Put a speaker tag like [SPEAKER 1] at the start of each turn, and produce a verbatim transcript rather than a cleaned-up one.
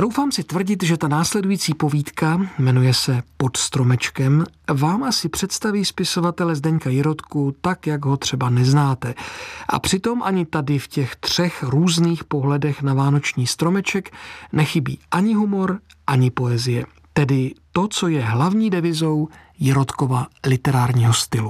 [SPEAKER 1] Troufám si tvrdit, že ta následující povídka, jmenuje se Pod stromečkem, vám asi představí spisovatele Zdeňka Jirotku tak, jak ho třeba neznáte. A přitom ani tady v těch třech různých pohledech na vánoční stromeček nechybí ani humor, ani poezie. Tedy to, co je hlavní devizou Jirotkova literárního stylu.